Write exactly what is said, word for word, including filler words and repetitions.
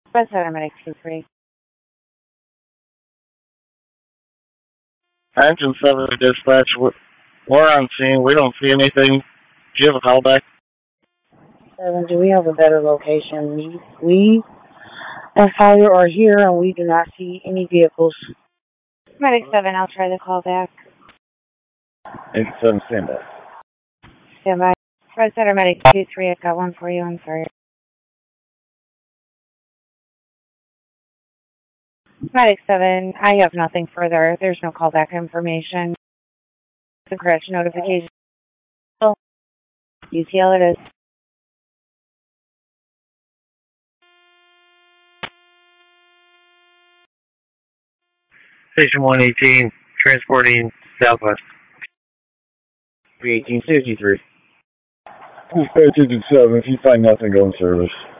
Red seven, medic two three. Engine seven dispatch, we're on scene. We don't see anything. Do you have a callback? seven, do we have a better location? We, we as Collier are here and we do not see any vehicles. Medic seven, I'll try the call back. Engine seven, stand by. Stand by. Red seven, medic two three, I've got one for you. I'm sorry. Medic seven, I have nothing further. There's no callback information. The crash notification. U T L it is. Station one eighteen, transporting Southwest. three eighteen, safety three. Dispatch Engine seven, if you find nothing, go in service.